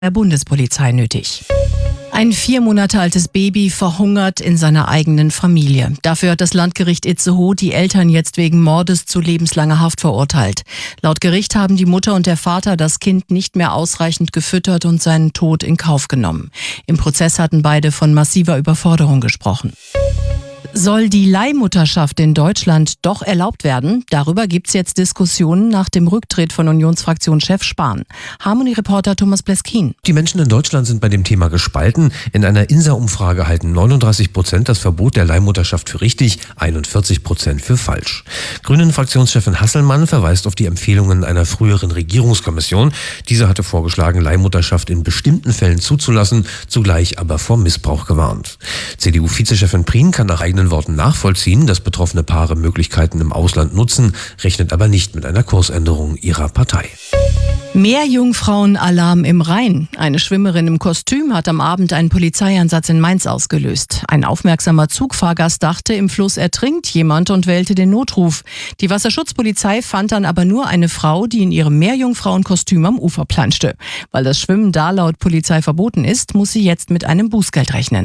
der Bundespolizei nötig. Ein 4 Monate altes Baby verhungert in seiner eigenen Familie. Dafür hat das Landgericht Itzehoe die Eltern jetzt wegen Mordes zu lebenslanger Haft verurteilt. Laut Gericht haben die Mutter und der Vater das Kind nicht mehr ausreichend gefüttert und seinen Tod in Kauf genommen. Im Prozess hatten beide von massiver Überforderung gesprochen. Soll die Leihmutterschaft in Deutschland doch erlaubt werden? Darüber gibt's jetzt Diskussionen nach dem Rücktritt von Unionsfraktionschef Spahn. Harmony-Reporter Thomas Bleskin. Die Menschen in Deutschland sind bei dem Thema gespalten. In einer INSA-Umfrage halten 39% das Verbot der Leihmutterschaft für richtig, 41% für falsch. Grünen-Fraktionschefin Hasselmann verweist auf die Empfehlungen einer früheren Regierungskommission. Diese hatte vorgeschlagen, Leihmutterschaft in bestimmten Fällen zuzulassen, zugleich aber vor Missbrauch gewarnt. CDU-Vizechefin Prien kann nach eigenen Worten nachvollziehen, dass betroffene Paare Möglichkeiten im Ausland nutzen, rechnet aber nicht mit einer Kursänderung ihrer Partei. Meerjungfrauen-Alarm im Rhein. Eine Schwimmerin im Kostüm hat am Abend einen Polizeieinsatz in Mainz ausgelöst. Ein aufmerksamer Zugfahrgast dachte, im Fluss ertrinkt jemand und wählte den Notruf. Die Wasserschutzpolizei fand dann aber nur eine Frau, die in ihrem Meerjungfrauenkostüm am Ufer planschte. Weil das Schwimmen da laut Polizei verboten ist, muss sie jetzt mit einem Bußgeld rechnen.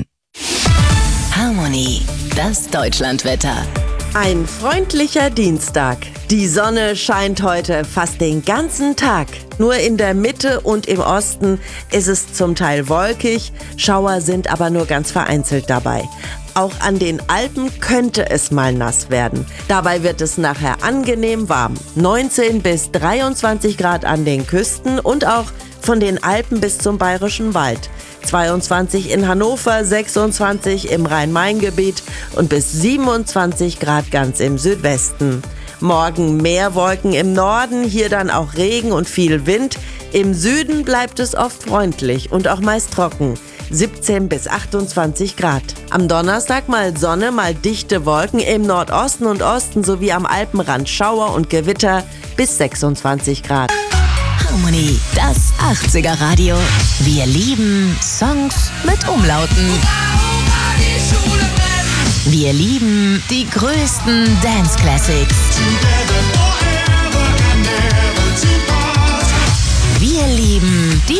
Harmony, das Deutschlandwetter. Ein freundlicher Dienstag. Die Sonne scheint heute fast den ganzen Tag. Nur in der Mitte und im Osten ist es zum Teil wolkig, Schauer sind aber nur ganz vereinzelt dabei. Auch an den Alpen könnte es mal nass werden. Dabei wird es nachher angenehm warm. 19 bis 23 Grad an den Küsten und auch von den Alpen bis zum Bayerischen Wald. 22 in Hannover, 26 im Rhein-Main-Gebiet und bis 27 Grad ganz im Südwesten. Morgen mehr Wolken im Norden, hier dann auch Regen und viel Wind. Im Süden bleibt es oft freundlich und auch meist trocken. 17 bis 28 Grad. Am Donnerstag mal Sonne, mal dichte Wolken, im Nordosten und Osten sowie am Alpenrand Schauer und Gewitter bis 26 Grad. Harmony, das 80er Radio. Wir lieben Songs mit Umlauten. Wir lieben die größten Dance Classics. Wir lieben